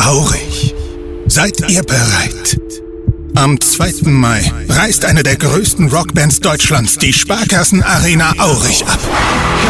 Aurich. Seid ihr bereit? Am 2. Mai reißt eine der größten Rockbands Deutschlands die Sparkassen-Arena Aurich ab.